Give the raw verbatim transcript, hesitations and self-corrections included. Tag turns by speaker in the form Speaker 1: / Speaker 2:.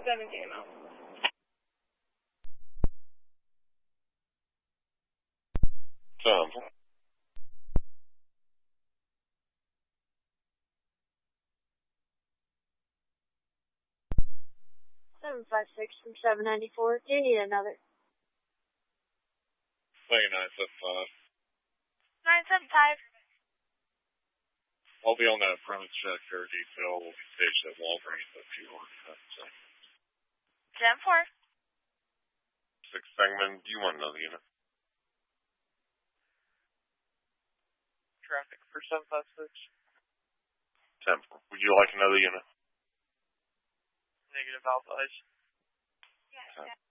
Speaker 1: seven J M L.
Speaker 2: Tom.
Speaker 3: seven five six from seven ninety-four. Do you need another?
Speaker 2: Play nine seven five.
Speaker 1: nine seven five.
Speaker 2: I'll be on that premise check or detail. We'll be staged at Walgreens if you want that. So.
Speaker 1: ten four.
Speaker 2: Six segment. Do you want another unit?
Speaker 4: Traffic for seven five six.
Speaker 2: ten four. Would you like another unit?
Speaker 4: Negative Alpha Ice.
Speaker 1: Yes.